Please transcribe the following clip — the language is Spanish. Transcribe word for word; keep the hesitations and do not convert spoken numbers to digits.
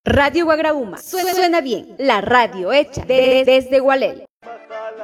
Radio Guagrauma. Suena bien. La radio hecha de- desde Gualel.